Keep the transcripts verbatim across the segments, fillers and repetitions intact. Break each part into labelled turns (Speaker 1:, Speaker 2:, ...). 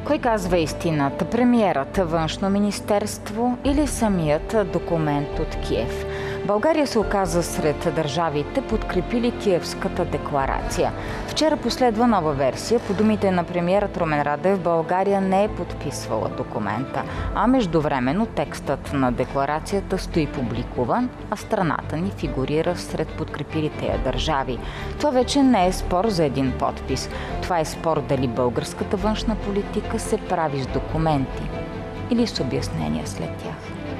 Speaker 1: Кой казва истината? Премиерът, Външно министерство или самият документ от Киев? България се оказа сред държавите, подкрепили Киевската декларация. Вчера последва нова версия. По думите на премиерът Румен Радев, България не е подписвала документа, а междувременно текстът на декларацията стои публикуван, а страната ни фигурира сред подкрепилите я държави. Това вече не е спор за един подпис. Това е спор дали българската външна политика се прави с документи или с обяснения след тях.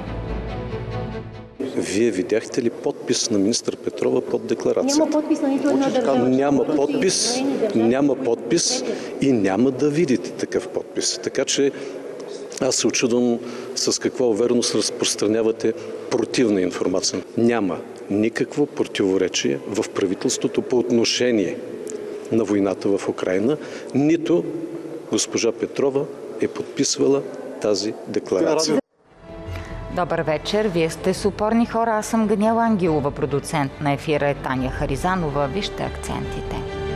Speaker 2: Вие видяхте ли подпис на министър Петрова под декларация?
Speaker 3: Няма подпис на нито една държава.
Speaker 2: Няма подпис, няма подпис и няма да видите такъв подпис. Така че аз се очудвам с каква увереност разпространявате противна информация. Няма никакво противоречие в правителството по отношение на войната в Украйна, нито госпожа Петрова е подписвала тази декларация.
Speaker 1: Добър вечер, вие сте с упорни хора, аз съм Ганиела Ангелова, продуцент на ефира е Таня Харизанова. Вижте акцентите.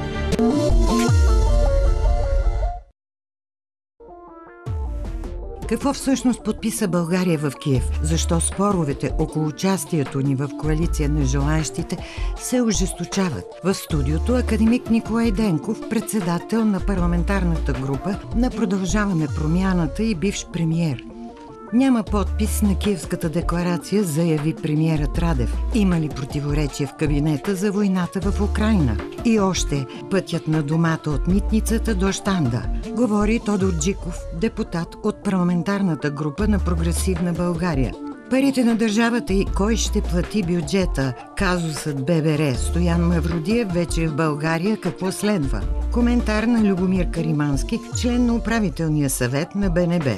Speaker 4: Какво всъщност подписа България в Киев? Защо споровете около участието ни в коалиция на желаещите се ожесточават? В студиото академик Николай Денков, председател на парламентарната група на Продължаваме промяната и бивш премиер. Няма подпис на Киевската декларация, заяви премиерът Радев. Има ли противоречие в кабинета за войната в Украйна? И още пътят на домата от митницата до щанда. Говори Тодор Джиков, депутат от парламентарната група на Прогресивна България. Парите на държавата и кой ще плати бюджета? Казусът ББР. Стоян Мавродиев вече е в България. Какво следва? Коментар на Любомир Каримански, член на управителния съвет на Б Н Б.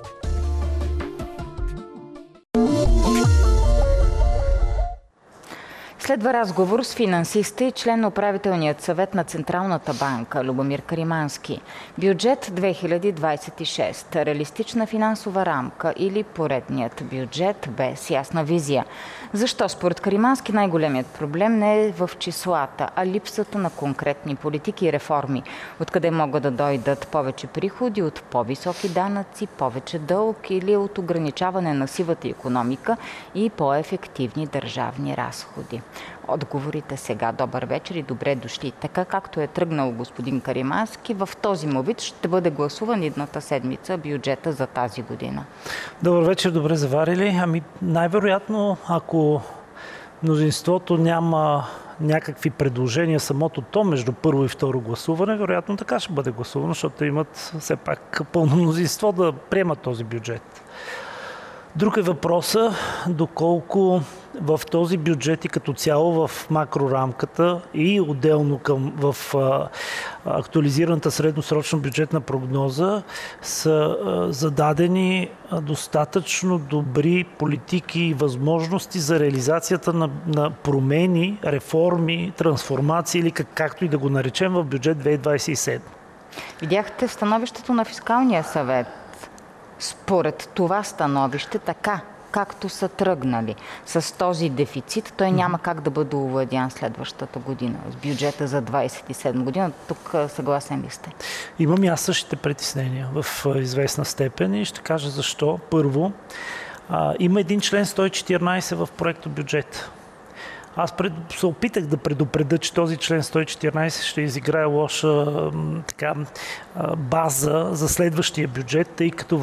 Speaker 1: Следва разговор с финансиста и член на управителният съвет на Централната банка Любомир Каримански. Бюджет две хиляди двадесет и шеста. Реалистична финансова рамка или поредният бюджет без ясна визия. Защо според Каримански най-големият проблем не е в числата, а липсата на конкретни политики и реформи? Откъде могат да дойдат повече приходи, от по-високи данъци, повече дълг или от ограничаване на сивата икономика и по-ефективни държавни разходи? Отговорите сега. Добър вечер и добре дошли. Така както е тръгнал господин Каримански, в този му вид ще бъде гласуван едната седмица бюджета за тази година.
Speaker 5: Добър вечер, добре заварили. Ами най-вероятно, ако мнозинството няма някакви предложения самото то между първо и второ гласуване, вероятно така ще бъде гласувано, защото имат все пак пълно мнозинство да приемат този бюджет. Друг е въпроса, доколко в този бюджет и като цяло в макрорамката и отделно към, в а, актуализираната средносрочна бюджетна прогноза са а, зададени а, достатъчно добри политики и възможности за реализацията на, на промени, реформи, трансформации или как, както и да го наречем в бюджет две хиляди двадесет и седма.
Speaker 1: Видяхте становището на Фискалния съвет. Според това становище, така както са тръгнали с този дефицит, той няма как да бъде овладян следващата година с бюджета за двадесет и седма година. Тук съгласен ли сте?
Speaker 5: Имам и аз същите притеснения в известна степен и ще кажа защо. Първо, а, има един член сто и четиринадесет в проекта бюджет. Аз пред, се опитах да предупредя, че този член сто и четиринадесет ще изиграе лоша така, база за следващия бюджет, тъй като